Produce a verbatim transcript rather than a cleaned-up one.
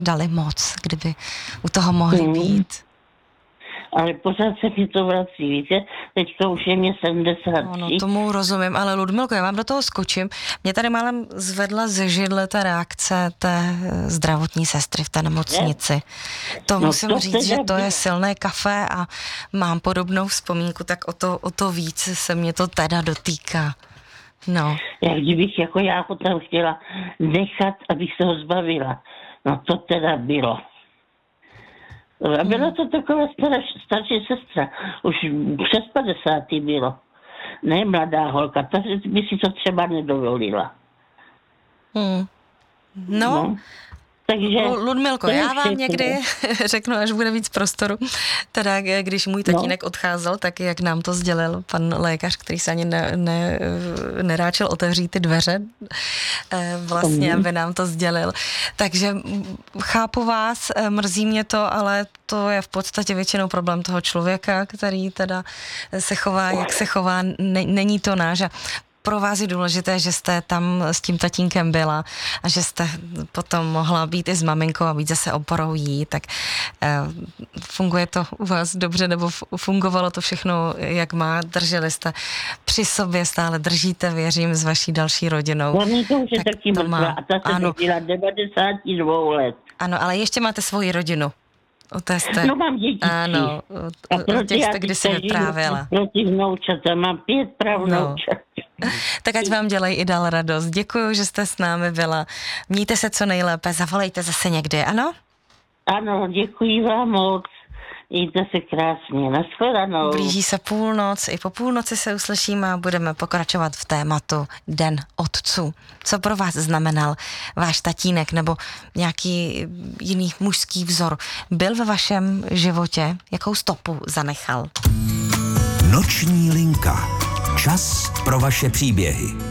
dali moc, kdyby u toho mohli Hmm. být. Ale pořád se mi to vrací, víte, teďka už je mě sedmdesát tři. No, no, tomu rozumím, ale Ludmilko, já vám do toho skočím. Mě tady málem zvedla ze židle ta reakce té zdravotní sestry v té nemocnici. To No musím to říct, že teda to je bylo. silné kafe a mám podobnou vzpomínku, tak o to, o to víc se mě to teda dotýká. No. Jak kdybych jako já ho tam chtěla nechat, abych se ho zbavila. No to teda bylo. A byla to taková stará, starší sestra. Už přes padesátý bylo. Ne mladá holka, ta by si to třeba nedovolila. Hmm. No, No. Takže... Ludmilko, to je já vám všechno. někdy řeknu, až bude víc prostoru, teda když můj tatínek no. odcházel, tak jak nám to sdělil pan lékař, který se ani ne, ne, neráčil otevřít ty dveře, vlastně, aby nám to sdělil. Takže chápu vás, mrzí mě to, ale to je v podstatě většinou problém toho člověka, který teda se chová, jak se chová, není to náš. A pro vás je důležité, že jste tam s tím tatínkem byla a že jste potom mohla být i s maminkou a být zase oporou jí, tak eh, funguje to u vás dobře, nebo fungovalo to všechno, jak má, drželi jste při sobě, stále držíte, věřím, s vaší další rodinou. Oni to už je Tak taky to mrtvá má. a ta se Ano. byla devadesát dva let. Ano, ale ještě máte svoji rodinu. O té jste... No mám děti. Ano, o, o těch jste kdysi vyprávěla. Proti vnoučata, mám pět pravnoučat. No. Tak ať vám dělají i dál radost. Děkuju, že jste s námi byla. Mějte se co nejlépe, zavolejte zase někdy, ano? Ano, děkuji vám moc. Mějte se krásně. Nashledanou. Blíží se půlnoc, i po půlnoci se uslyšíme a budeme pokračovat v tématu Den otců. Co pro vás znamenal váš tatínek nebo nějaký jiný mužský vzor? Byl ve vašem životě? Jakou stopu zanechal? Noční linka. Čas pro vaše příběhy.